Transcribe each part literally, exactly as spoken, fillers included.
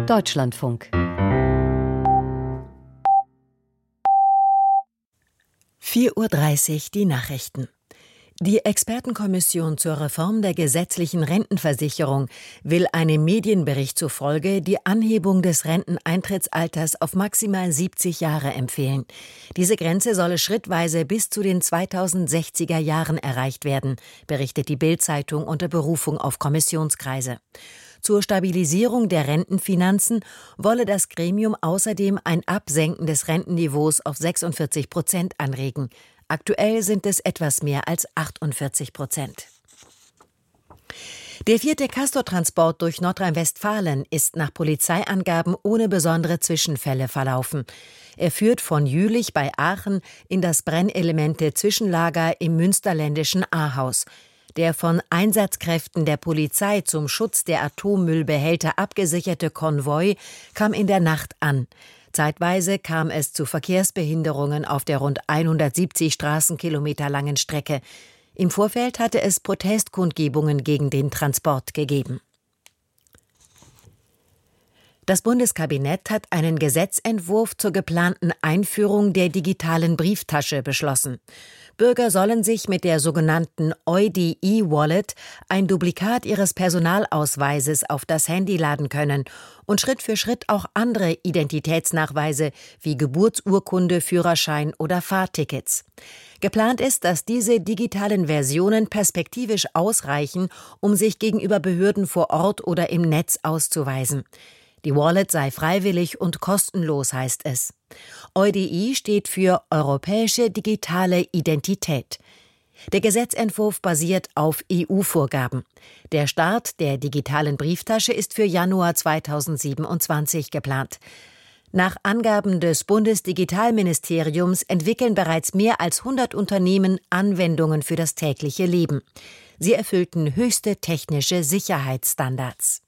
Deutschlandfunk. vier Uhr dreißig, die Nachrichten. Die Expertenkommission zur Reform der gesetzlichen Rentenversicherung will einem Medienbericht zufolge die Anhebung des Renteneintrittsalters auf maximal siebzig Jahre empfehlen. Diese Grenze solle schrittweise bis zu den zweitausendsechziger Jahren erreicht werden, berichtet die Bild-Zeitung unter Berufung auf Kommissionskreise. Zur Stabilisierung der Rentenfinanzen wolle das Gremium außerdem ein Absenken des Rentenniveaus auf sechsundvierzig Prozent anregen. Aktuell sind es etwas mehr als achtundvierzig Prozent. Der vierte Castortransport durch Nordrhein-Westfalen ist nach Polizeiangaben ohne besondere Zwischenfälle verlaufen. Er führt von Jülich bei Aachen in das Brennelemente-Zwischenlager im münsterländischen Ahaus. Der von Einsatzkräften der Polizei zum Schutz der Atommüllbehälter abgesicherte Konvoi kam in der Nacht an. Zeitweise kam es zu Verkehrsbehinderungen auf der rund hundertsiebzig Straßenkilometer langen Strecke. Im Vorfeld hatte es Protestkundgebungen gegen den Transport gegeben. Das Bundeskabinett hat einen Gesetzentwurf zur geplanten Einführung der digitalen Brieftasche beschlossen. Bürger sollen sich mit der sogenannten Eudi-E-Wallet ein Duplikat ihres Personalausweises auf das Handy laden können und Schritt für Schritt auch andere Identitätsnachweise wie Geburtsurkunde, Führerschein oder Fahrtickets. Geplant ist, dass diese digitalen Versionen perspektivisch ausreichen, um sich gegenüber Behörden vor Ort oder im Netz auszuweisen. Die Wallet sei freiwillig und kostenlos, heißt es. E U D I steht für Europäische Digitale Identität. Der Gesetzentwurf basiert auf E U-Vorgaben. Der Start der digitalen Brieftasche ist für Januar zweitausendsiebenundzwanzig geplant. Nach Angaben des Bundesdigitalministeriums entwickeln bereits mehr als hundert Unternehmen Anwendungen für das tägliche Leben. Sie erfüllten höchste technische Sicherheitsstandards.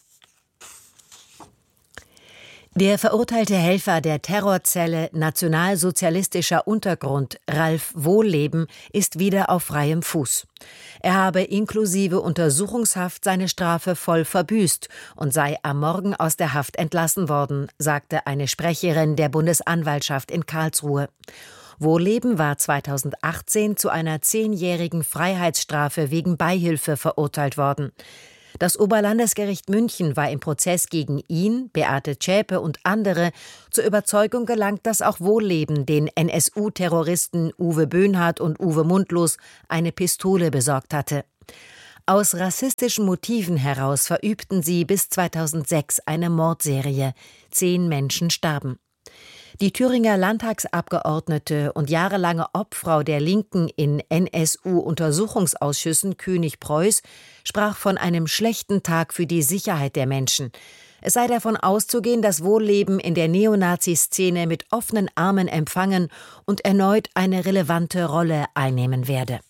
Der verurteilte Helfer der Terrorzelle Nationalsozialistischer Untergrund, Ralf Wohlleben, ist wieder auf freiem Fuß. Er habe inklusive Untersuchungshaft seine Strafe voll verbüßt und sei am Morgen aus der Haft entlassen worden, sagte eine Sprecherin der Bundesanwaltschaft in Karlsruhe. Wohlleben war zweitausendachtzehn zu einer zehnjährigen Freiheitsstrafe wegen Beihilfe verurteilt worden. Das Oberlandesgericht München war im Prozess gegen ihn, Beate Zschäpe und andere zur Überzeugung gelangt, dass auch Wohlleben den N S U-Terroristen Uwe Böhnhardt und Uwe Mundlos eine Pistole besorgt hatte. Aus rassistischen Motiven heraus verübten sie bis zweitausendsechs eine Mordserie. Zehn Menschen starben. Die Thüringer Landtagsabgeordnete und jahrelange Obfrau der Linken in N S U-Untersuchungsausschüssen König Preuß sprach von einem schlechten Tag für die Sicherheit der Menschen. Es sei davon auszugehen, dass Wohlleben in der Neonazi-Szene mit offenen Armen empfangen und erneut eine relevante Rolle einnehmen werde.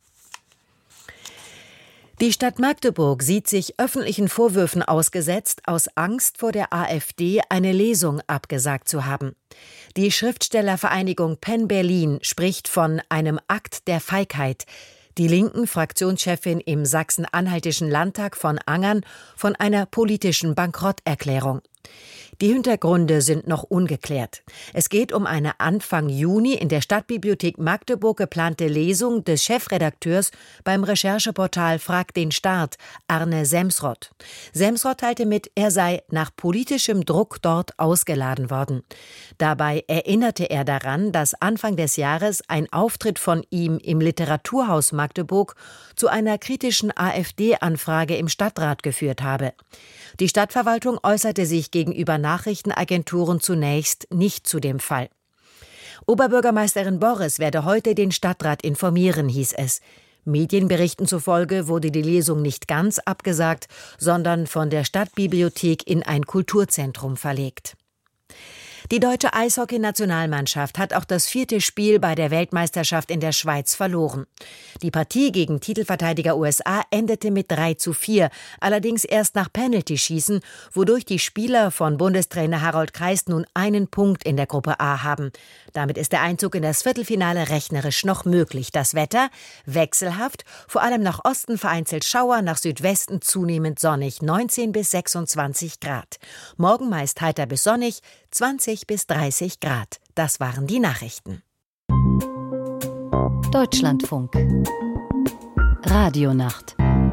Die Stadt Magdeburg sieht sich öffentlichen Vorwürfen ausgesetzt, aus Angst vor der AfD eine Lesung abgesagt zu haben. Die Schriftstellervereinigung Penn Berlin spricht von einem Akt der Feigheit. Die linken Fraktionschefin im Sachsen-Anhaltischen Landtag von Angern von einer politischen Bankrotterklärung. Die Hintergründe sind noch ungeklärt. Es geht um eine Anfang Juni in der Stadtbibliothek Magdeburg geplante Lesung des Chefredakteurs beim Rechercheportal Frag den Staat, Arne Semsrott. Semsrott teilte mit, er sei nach politischem Druck dort ausgeladen worden. Dabei erinnerte er daran, dass Anfang des Jahres ein Auftritt von ihm im Literaturhaus Magdeburg zu einer kritischen AfD-Anfrage im Stadtrat geführt habe. Die Stadtverwaltung äußerte sich gegenüber Nachrichtenagenturen zunächst nicht zu dem Fall. Oberbürgermeisterin Borres werde heute den Stadtrat informieren, hieß es. Medienberichten zufolge wurde die Lesung nicht ganz abgesagt, sondern von der Stadtbibliothek in ein Kulturzentrum verlegt. Die deutsche Eishockey-Nationalmannschaft hat auch das vierte Spiel bei der Weltmeisterschaft in der Schweiz verloren. Die Partie gegen Titelverteidiger U S A endete mit drei zu vier, allerdings erst nach Penaltyschießen, wodurch die Spieler von Bundestrainer Harold Kreis nun einen Punkt in der Gruppe A haben. Damit ist der Einzug in das Viertelfinale rechnerisch noch möglich. Das Wetter wechselhaft, vor allem nach Osten vereinzelt Schauer, nach Südwesten zunehmend sonnig, neunzehn bis sechsundzwanzig Grad. Morgen meist heiter bis sonnig, zwanzig bis dreißig Grad. Das waren die Nachrichten. Deutschlandfunk Radionacht.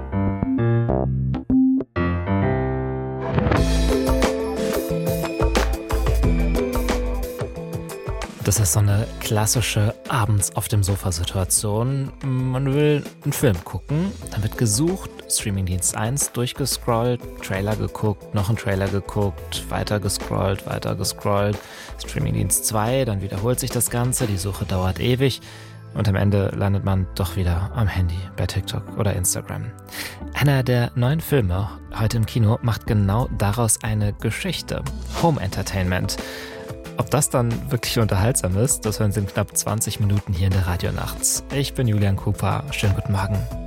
Das ist so eine klassische abends auf dem Sofa-Situation. Man will einen Film gucken, dann wird gesucht, Streamingdienst eins durchgescrollt, Trailer geguckt, noch einen Trailer geguckt, weiter gescrollt, weiter gescrollt, Streamingdienst zwei, dann wiederholt sich das Ganze, die Suche dauert ewig und am Ende landet man doch wieder am Handy, bei TikTok oder Instagram. Einer der neuen Filme heute im Kino macht genau daraus eine Geschichte. Home Entertainment. Ob das dann wirklich unterhaltsam ist, das hören Sie in knapp zwanzig Minuten hier in der Radionacht. Ich bin Julian Cooper. Schönen guten Morgen.